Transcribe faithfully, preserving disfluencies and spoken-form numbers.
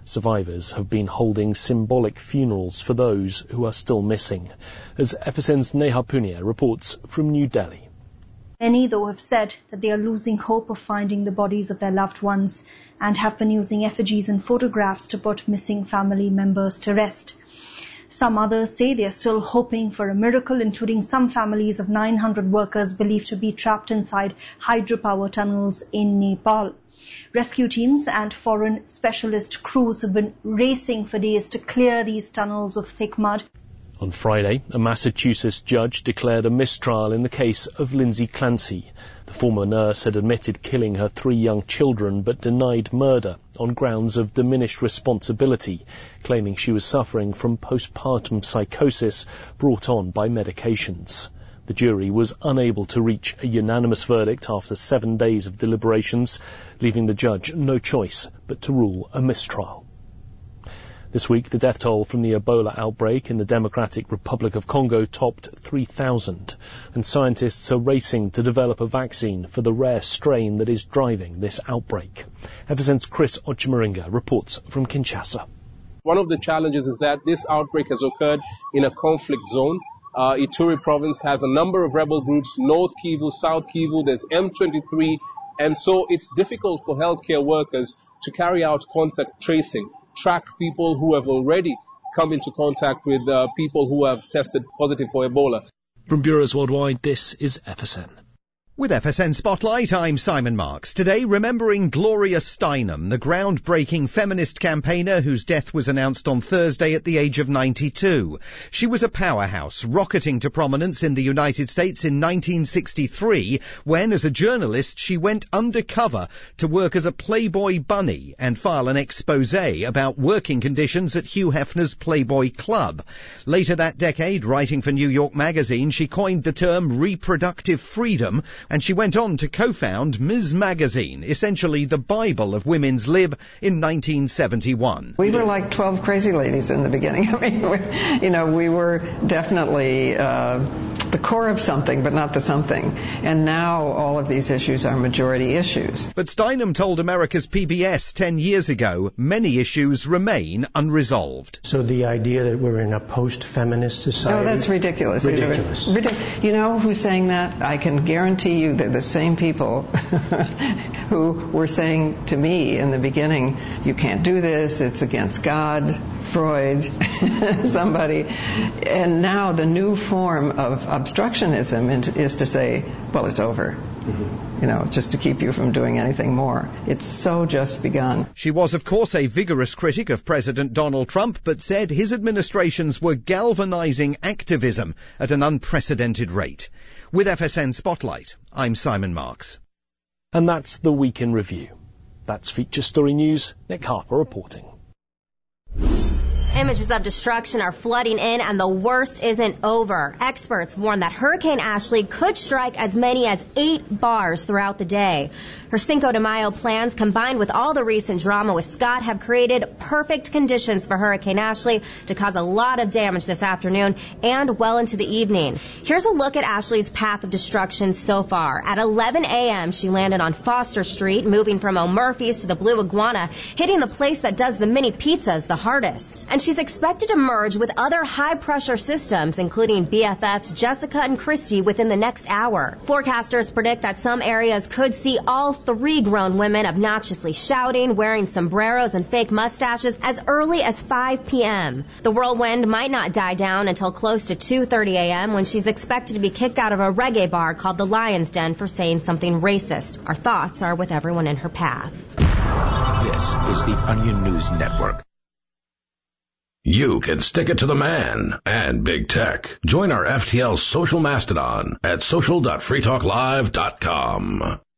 Survivors have been holding symbolic funerals for those who are still missing, as F S N's Neha Punia reports from New Delhi. Many, though, have said that they are losing hope of finding the bodies of their loved ones and have been using effigies and photographs to put missing family members to rest. Some others say they are still hoping for a miracle, including some families of nine hundred workers believed to be trapped inside hydropower tunnels in Nepal. Rescue teams and foreign specialist crews have been racing for days to clear these tunnels of thick mud. On Friday, a Massachusetts judge declared a mistrial in the case of Lindsay Clancy. The former nurse had admitted killing her three young children but denied murder on grounds of diminished responsibility, claiming she was suffering from postpartum psychosis brought on by medications. The jury was unable to reach a unanimous verdict after seven days of deliberations, leaving the judge no choice but to rule a mistrial. This week, the death toll from the Ebola outbreak in the Democratic Republic of Congo topped three thousand, and scientists are racing to develop a vaccine for the rare strain that is driving this outbreak. F S N's Chris Ochimaringa reports from Kinshasa. One of the challenges is that this outbreak has occurred in a conflict zone. Uh, Ituri province has a number of rebel groups, North Kivu, South Kivu, there's M twenty-three, and so it's difficult for healthcare workers to carry out contact tracing, track people who have already come into contact with uh, people who have tested positive for Ebola. From Bureaus Worldwide, this is F S N. With F S N Spotlight, I'm Simon Marks. Today, remembering Gloria Steinem, the groundbreaking feminist campaigner whose death was announced on Thursday at the age of ninety-two. She was a powerhouse, rocketing to prominence in the United States in nineteen sixty-three, when, as a journalist, she went undercover to work as a Playboy bunny and file an exposé about working conditions at Hugh Hefner's Playboy Club. Later that decade, writing for New York Magazine, she coined the term reproductive freedom, and she went on to co-found Miz Magazine, essentially the Bible of women's lib, in nineteen seventy-one. We were like twelve crazy ladies in the beginning. I mean, we, you know, we were definitely uh, the core of something, but not the something. And now all of these issues are majority issues. But Steinem told America's P B S ten years ago, many issues remain unresolved. So the idea that we're in a post-feminist society... Oh, that's ridiculous. Ridiculous. Ridic- you know who's saying that? I can guarantee you they're the same people who were saying to me in the beginning, you can't do this, it's against God, Freud, somebody. And now the new form of obstructionism is to say, well, it's over. Mm-hmm. You know, just to keep you from doing anything more. It's so just begun. She was, of course, a vigorous critic of President Donald Trump, but said his administrations were galvanizing activism at an unprecedented rate. With F S N Spotlight, I'm Simon Marks. And that's the Week in Review. That's Feature Story News. Nick Harper reporting. Images of destruction are flooding in, and the worst isn't over. Experts warn that Hurricane Ashley could strike as many as eight bars throughout the day. Her Cinco de Mayo plans, combined with all the recent drama with Scott, have created perfect conditions for Hurricane Ashley to cause a lot of damage this afternoon and well into the evening. Here's a look at Ashley's path of destruction so far. At eleven a.m., she landed on Foster Street, moving from O'Murphy's to the Blue Iguana, hitting the place that does the mini pizzas the hardest. And she's expected to merge with other high-pressure systems, including B F Fs Jessica and Christy, within the next hour. Forecasters predict that some areas could see all three grown women obnoxiously shouting, wearing sombreros and fake mustaches as early as five p.m. The whirlwind might not die down until close to two thirty a.m. when she's expected to be kicked out of a reggae bar called the Lion's Den for saying something racist. Our thoughts are with everyone in her path. This is the Onion News Network. You can stick it to the man and big tech. Join our F T L social mastodon at social dot free talk live dot com.